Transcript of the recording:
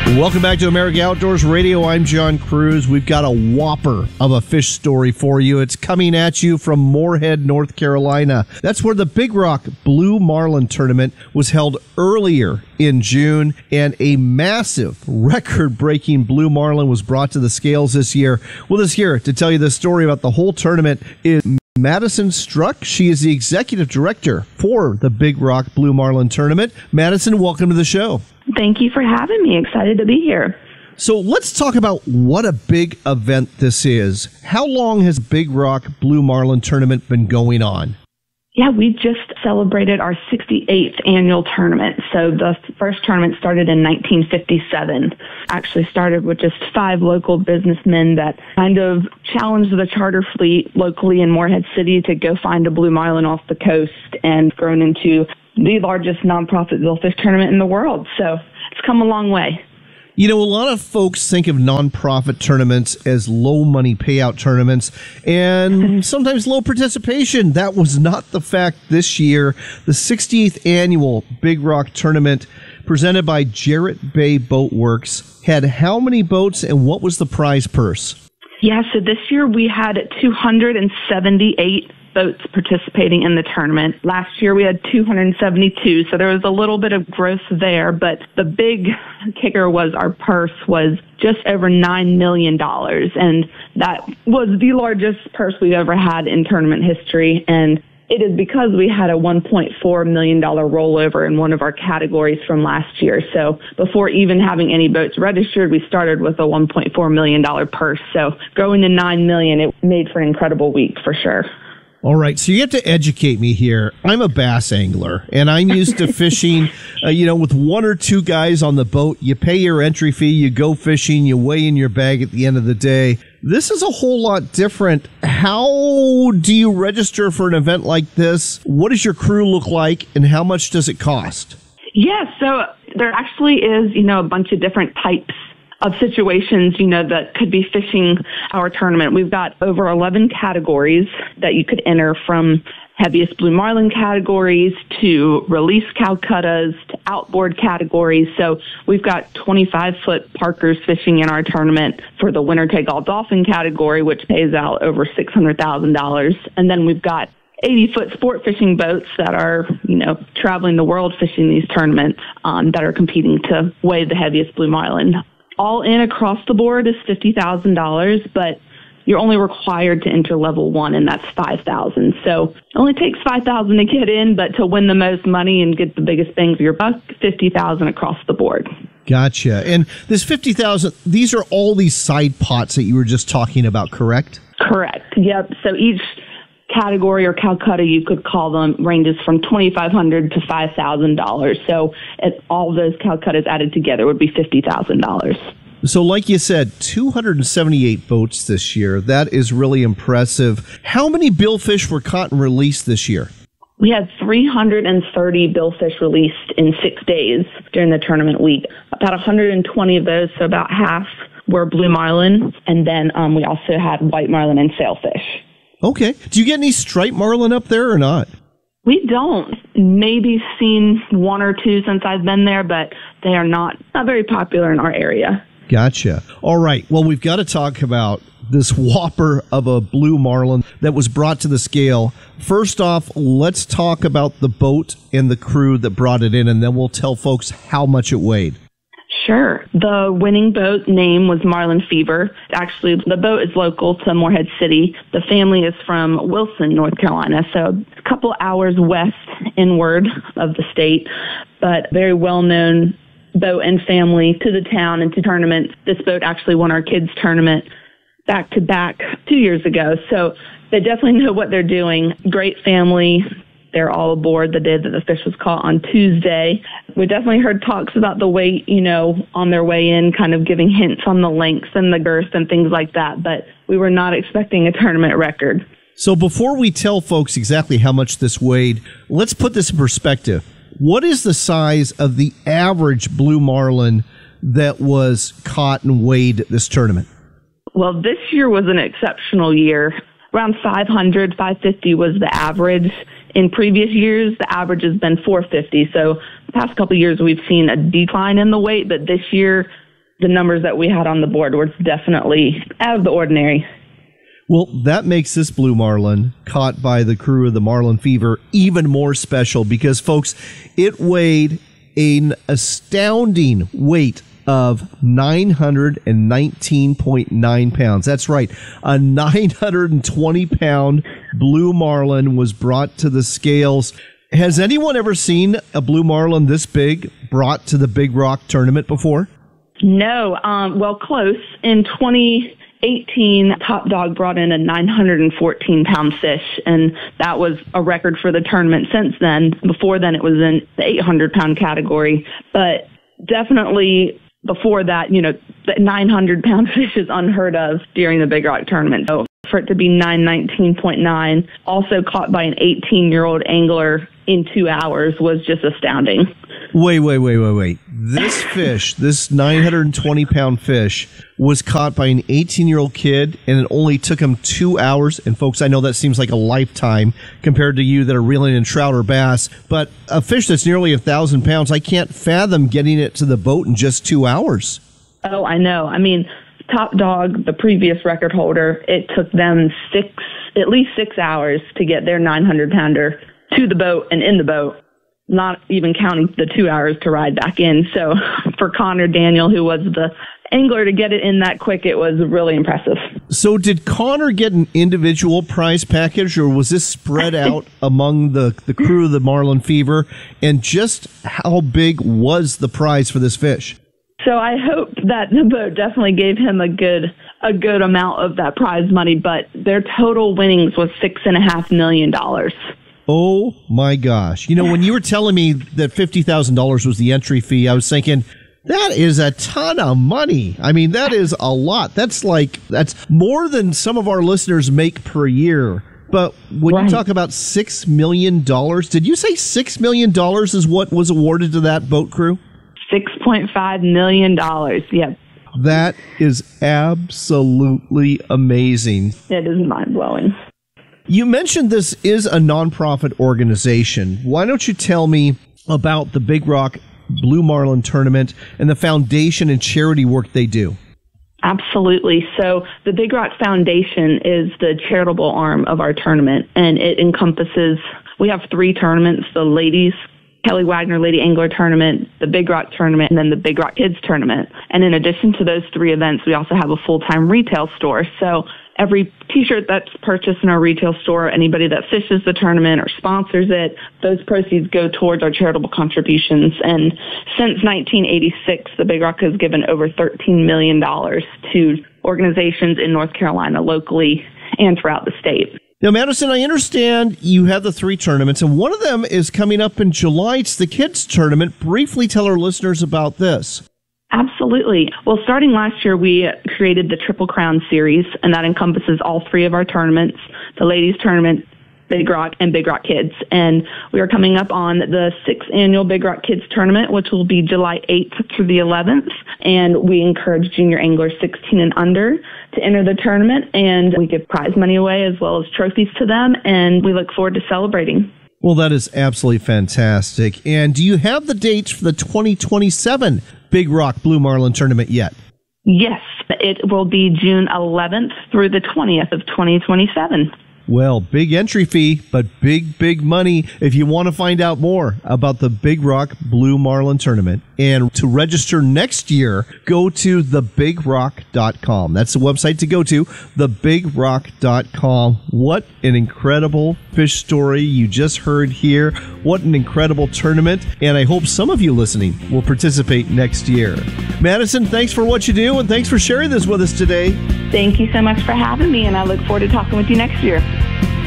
Welcome back to America Outdoors Radio. I'm John Cruz. We've got a whopper of a fish story for you. It's coming at you from Moorhead, North Carolina. That's where the Big Rock Blue Marlin Tournament was held earlier in June, and a massive record-breaking blue marlin was brought to the scales this year. With us here to tell you the story about the whole tournament is Madison Struck. She is the executive director for the Big Rock Blue Marlin Tournament. Madison, welcome to the show. Thank you for having me. Excited to be here. So let's talk about what a big event this is. How long has Big Rock Blue Marlin Tournament been going on? Yeah, we just celebrated our 68th annual tournament. So the first tournament started in 1957. Actually started with just 5 local businessmen that kind of challenged the charter fleet locally in Moorhead City to go find a blue marlin off the coast, and grown into the largest nonprofit billfish tournament in the world. So it's come a long way. You know, a lot of folks think of nonprofit tournaments as low money payout tournaments and sometimes low participation. That was not the fact this year. The 68th annual Big Rock Tournament, presented by Jarrett Bay Boat Works, had how many boats and what was the prize purse? Yeah, so this year we had 278 boats participating in the tournament. Last year we had 272, so there was a little bit of growth there, but the big kicker was our purse was just over $9 million, and that was the largest purse we've ever had in tournament history, and it is because we had a $1.4 million rollover in one of our categories from last year. So before even having any boats registered, we started with a $1.4 million purse. So growing to $9 million, it made for an incredible week for sure. All right, so you have to educate me here. I'm a bass angler, and I'm used to fishing, with 1 or 2 guys on the boat. You pay your entry fee, you go fishing, you weigh in your bag at the end of the day. This is a whole lot different. How do you register for an event like this? What does your crew look like, and how much does it cost? Yeah, so there actually is, a bunch of different types of situations, that could be fishing our tournament. We've got over 11 categories that you could enter, from heaviest blue marlin categories to release Calcuttas to outboard categories. So we've got 25-foot Parkers fishing in our tournament for the winner take all dolphin category, which pays out over $600,000. And then we've got 80-foot sport fishing boats that are, traveling the world fishing these tournaments, that are competing to weigh the heaviest blue marlin. All in across the board is $50,000, but you're only required to enter level 1, and that's $5,000. So it only takes $5,000 to get in, but to win the most money and get the biggest bang for your buck, $50,000 across the board. Gotcha. And this $50,000, these are all these side pots that you were just talking about, correct? Correct. Yep. So each category, or Calcutta, you could call them, ranges from $2,500 to $5,000. So all those Calcuttas added together would be $50,000. So like you said, 278 boats this year. That is really impressive. How many billfish were caught and released this year? We had 330 billfish released in 6 days during the tournament week. About 120 of those, so about half, were blue marlin. And then we also had white marlin and sailfish. Okay. Do you get any striped marlin up there or not? We don't. Maybe seen 1 or 2 since I've been there, but they are not very popular in our area. Gotcha. All right. Well, we've got to talk about this whopper of a blue marlin that was brought to the scale. First off, let's talk about the boat and the crew that brought it in, and then we'll tell folks how much it weighed. Sure. The winning boat name was Marlin Fever. Actually, the boat is local to Moorhead City. The family is from Wilson, North Carolina, so a couple hours west inward of the state, but very well-known boat and family to the town and to tournament. This boat actually won our kids' tournament back-to-back 2 years ago, so they definitely know what they're doing. Great family. They're all aboard the day that the fish was caught on Tuesday. We definitely heard talks about the weight, on their way in, kind of giving hints on the length and the girth and things like that, but we were not expecting a tournament record. So before we tell folks exactly how much this weighed, let's put this in perspective. What is the size of the average blue marlin that was caught and weighed at this tournament? Well, this year was an exceptional year. Around 500, 550 was the average. In previous years, the average has been 450. So the past couple of years, we've seen a decline in the weight, but this year the numbers that we had on the board were definitely out of the ordinary. Well, that makes this blue marlin caught by the crew of the Marlin Fever even more special because, folks, it weighed an astounding weight of 919.9 pounds. That's right. A 920-pound blue marlin was brought to the scales. Has anyone ever seen a blue marlin this big brought to the Big Rock tournament before? No. Well, close. In 2018, Top Dog brought in a 914-pound fish, and that was a record for the tournament since then. Before then, it was in the 800-pound category. But definitely before that, the 900-pound fish is unheard of during the Big Rock tournament. So for it to be 919.9, also caught by an 18-year-old angler in 2 hours, was just astounding. Wait. This fish, this 920-pound fish, was caught by an 18-year-old kid, and it only took him 2 hours. And, folks, I know that seems like a lifetime compared to you that are reeling in trout or bass, but a fish that's nearly 1,000 pounds, I can't fathom getting it to the boat in just 2 hours. Oh, I know. I mean, Top Dog, the previous record holder, it took them at least 6 hours to get their 900-pounder to the boat and in the boat, not even counting the 2 hours to ride back in. So for Connor Daniel, who was the angler, to get it in that quick, it was really impressive. So did Connor get an individual prize package, or was this spread out among the crew of the Marlin Fever? And just how big was the prize for this fish? So I hope that the boat definitely gave him a good amount of that prize money, but their total winnings was $6.5 million. Oh my gosh. When you were telling me that $50,000 was the entry fee, I was thinking, that is a ton of money. I mean, that is a lot. That's more than some of our listeners make per year. But when you talk about $6 million, did you say $6 million is what was awarded to that boat crew? $6.5 million. Yep. That is absolutely amazing. It is mind-blowing. You mentioned this is a nonprofit organization. Why don't you tell me about the Big Rock Blue Marlin Tournament and the foundation and charity work they do? Absolutely. So the Big Rock Foundation is the charitable arm of our tournament, and it encompasses, we have 3 tournaments: the ladies Kelly Wagner Lady Angler Tournament, the Big Rock Tournament, and then the Big Rock Kids Tournament. And in addition to those 3 events, we also have a full-time retail store. So every T-shirt that's purchased in our retail store, anybody that fishes the tournament or sponsors it, those proceeds go towards our charitable contributions. And since 1986, the Big Rock has given over $13 million to organizations in North Carolina, locally and throughout the state. Now, Madison, I understand you have the 3 tournaments, and one of them is coming up in July. It's the Kids Tournament. Briefly tell our listeners about this. Absolutely. Well, starting last year, we created the Triple Crown Series, and that encompasses all 3 of our tournaments: the Ladies Tournament, Big Rock, and Big Rock Kids. And we are coming up on the 6th annual Big Rock Kids Tournament, which will be July 8th through the 11th. And we encourage junior anglers 16 and under to enter the tournament, and we give prize money away as well as trophies to them, and we look forward to celebrating. Well, that is absolutely fantastic. And do you have the dates for the 2027 Big Rock Blue Marlin Tournament yet? Yes, it will be June 11th through the 20th of 2027. Well, big entry fee, but big money if you want to find out more about the Big Rock Blue Marlin Tournament. And to register next year, go to thebigrock.com. That's the website to go to, thebigrock.com. What an incredible fish story you just heard here. What an incredible tournament. And I hope some of you listening will participate next year. Madison, thanks for what you do, and thanks for sharing this with us today. Thank you so much for having me, and I look forward to talking with you next year.